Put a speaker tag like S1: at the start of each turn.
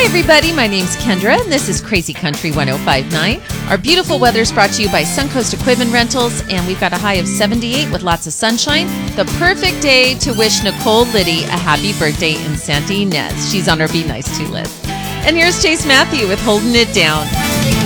S1: Hi, everybody. My name's Kendra, and this is Crazy Country 105.9. Our beautiful weather is brought to you by Suncoast Equipment Rentals, and we've got a high of 78 with lots of sunshine. The perfect day to wish Nicole Liddy a happy birthday in Santa Ynez. She's on our Be Nice To list. And here's Chase Matthew with Holding It Down.